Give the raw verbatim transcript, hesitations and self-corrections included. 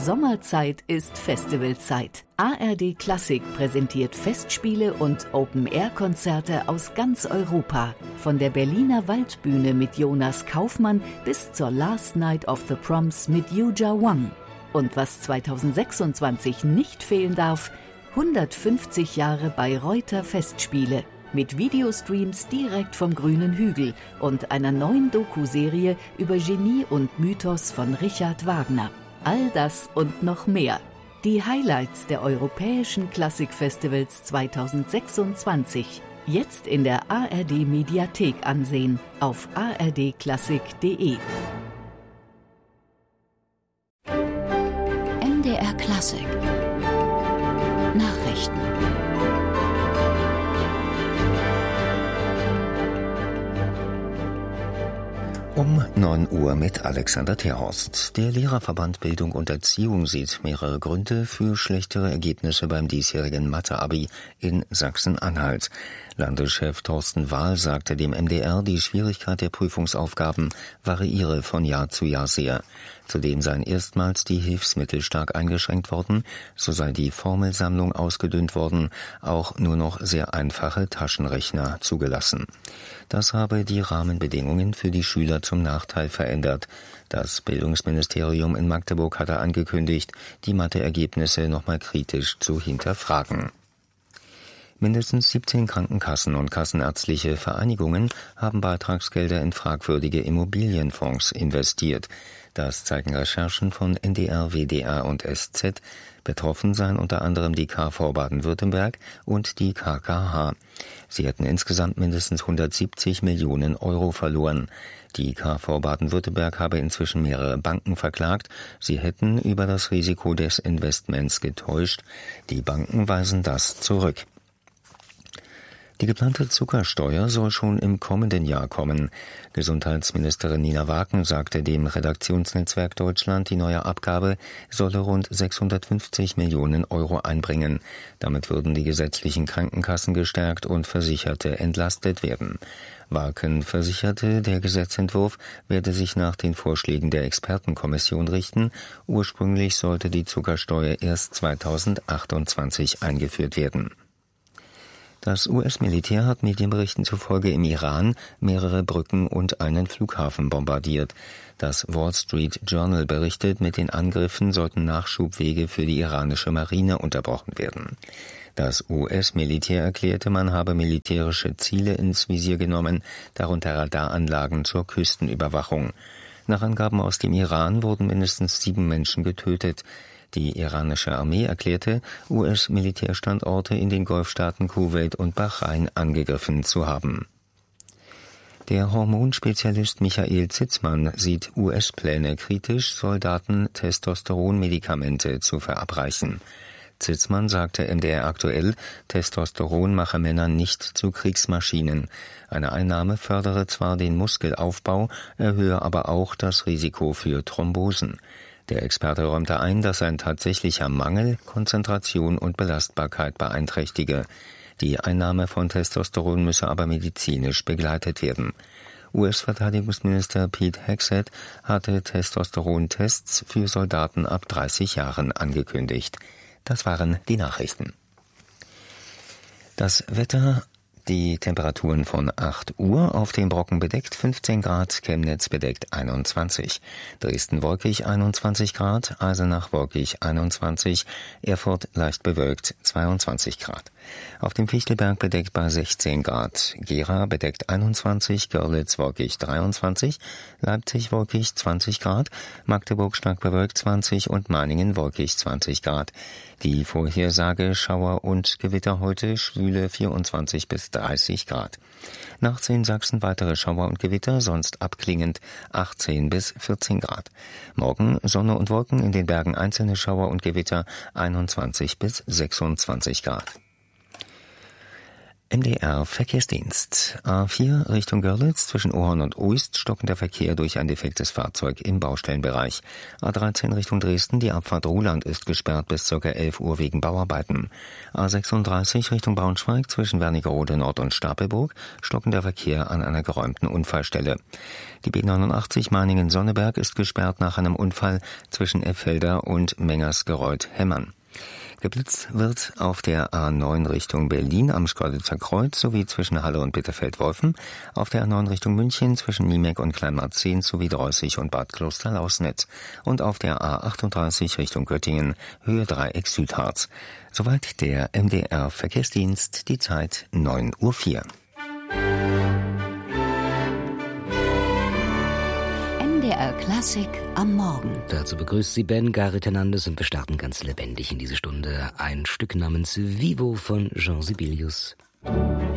Sommerzeit ist Festivalzeit. A R D Klassik präsentiert Festspiele und Open-Air-Konzerte aus ganz Europa. Von der Berliner Waldbühne mit Jonas Kaufmann bis zur Last Night of the Proms mit Yuja Wang. Und was zweitausendsechsundzwanzig nicht fehlen darf, hundertfünfzig Jahre Bayreuther Festspiele. Mit Videostreams direkt vom grünen Hügel und einer neuen Doku-Serie über Genie und Mythos von Richard Wagner. All das und noch mehr. Die Highlights der europäischen Klassikfestivals zweitausendsechsundzwanzig. Jetzt in der A R D Mediathek ansehen auf a r d klassik punkt d e. M D R Klassik Nachrichten. Um neun Uhr mit Alexander Terhorst. Der Lehrerverband Bildung und Erziehung sieht mehrere Gründe für schlechtere Ergebnisse beim diesjährigen Mathe-Abi in Sachsen-Anhalt. Landeschef Thorsten Wahl sagte dem M D R, die Schwierigkeit der Prüfungsaufgaben variiere von Jahr zu Jahr sehr. Zudem seien erstmals die Hilfsmittel stark eingeschränkt worden, so sei die Formelsammlung ausgedünnt worden, auch nur noch sehr einfache Taschenrechner zugelassen. Das habe die Rahmenbedingungen für die Schüler zum Nachteil verändert. Das Bildungsministerium in Magdeburg hatte angekündigt, die Matheergebnisse nochmal kritisch zu hinterfragen. Mindestens siebzehn Krankenkassen und kassenärztliche Vereinigungen haben Beitragsgelder in fragwürdige Immobilienfonds investiert. Das zeigen Recherchen von N D R, W D R und S Z. Betroffen seien unter anderem die K V Baden-Württemberg und die K K H. Sie hätten insgesamt mindestens hundertsiebzig Millionen Euro verloren. Die K V Baden-Württemberg habe inzwischen mehrere Banken verklagt. Sie hätten über das Risiko des Investments getäuscht. Die Banken weisen das zurück. Die geplante Zuckersteuer soll schon im kommenden Jahr kommen. Gesundheitsministerin Nina Waken sagte dem Redaktionsnetzwerk Deutschland, die neue Abgabe solle rund sechshundertfünfzig Millionen Euro einbringen. Damit würden die gesetzlichen Krankenkassen gestärkt und Versicherte entlastet werden. Waken versicherte, der Gesetzentwurf werde sich nach den Vorschlägen der Expertenkommission richten. Ursprünglich sollte die Zuckersteuer erst zweitausendachtundzwanzig eingeführt werden. Das U S-Militär hat Medienberichten zufolge im Iran mehrere Brücken und einen Flughafen bombardiert. Das Wall Street Journal berichtet, mit den Angriffen sollten Nachschubwege für die iranische Marine unterbrochen werden. Das U S-Militär erklärte, man habe militärische Ziele ins Visier genommen, darunter Radaranlagen zur Küstenüberwachung. Nach Angaben aus dem Iran wurden mindestens sieben Menschen getötet. Die iranische Armee erklärte, U S-Militärstandorte in den Golfstaaten Kuwait und Bahrain angegriffen zu haben. Der Hormonspezialist Michael Zitzmann sieht U S-Pläne kritisch, Soldaten Testosteronmedikamente zu verabreichen. Zitzmann sagte M D R aktuell, Testosteron mache Männer nicht zu Kriegsmaschinen. Eine Einnahme fördere zwar den Muskelaufbau, erhöhe aber auch das Risiko für Thrombosen. Der Experte räumte ein, dass ein tatsächlicher Mangel Konzentration und Belastbarkeit beeinträchtige. Die Einnahme von Testosteron müsse aber medizinisch begleitet werden. U S-Verteidigungsminister Pete Hegseth hatte Testosterontests für Soldaten ab dreißig Jahren angekündigt. Das waren die Nachrichten. Das Wetter. Die Temperaturen von acht Uhr, auf dem Brocken bedeckt fünfzehn Grad, Chemnitz bedeckt einundzwanzig, Dresden wolkig einundzwanzig Grad, Eisenach wolkig einundzwanzig, Erfurt leicht bewölkt zweiundzwanzig Grad. Auf dem Fichtelberg bedeckt bei sechzehn Grad, Gera bedeckt einundzwanzig, Görlitz wolkig dreiundzwanzig, Leipzig wolkig zwanzig Grad, Magdeburg stark bewölkt zwanzig und Meiningen wolkig zwanzig Grad. Die Vorhersage Schauer und Gewitter heute schwüle vierundzwanzig bis dreißig Grad. Nachts in Sachsen weitere Schauer und Gewitter, sonst abklingend achtzehn bis vierzehn Grad. Morgen Sonne und Wolken, in den Bergen einzelne Schauer und Gewitter, einundzwanzig bis sechsundzwanzig Grad. M D R Verkehrsdienst. A vier Richtung Görlitz zwischen Ohorn und Uist stockend der Verkehr durch ein defektes Fahrzeug im Baustellenbereich. A dreizehn Richtung Dresden, die Abfahrt Ruhland ist gesperrt bis ca. elf Uhr wegen Bauarbeiten. A sechsunddreißig Richtung Braunschweig zwischen Wernigerode Nord und Stapelburg stockend der Verkehr an einer geräumten Unfallstelle. Die B neunundachtzig Meiningen-Sonneberg ist gesperrt nach einem Unfall zwischen Effelder und Mengersgereuth-Hemmern. Geblitzt wird auf der A neun Richtung Berlin am Schkeuditzer Kreuz sowie zwischen Halle und Bitterfeld-Wolfen, auf der A neun Richtung München zwischen Niemek und Kleinmarzehn sowie Dreußig und Bad Kloster-Lausnitz und auf der A achtunddreißig Richtung Göttingen Höhe Dreieck Südharz. Soweit der M D R Verkehrsdienst, die Zeit neun Uhr vier. M D R Klassik am Morgen. Dazu begrüßt sie Ben Gareth Hernandez und wir starten ganz lebendig in diese Stunde. Ein Stück namens Vivo von Jean Sibelius.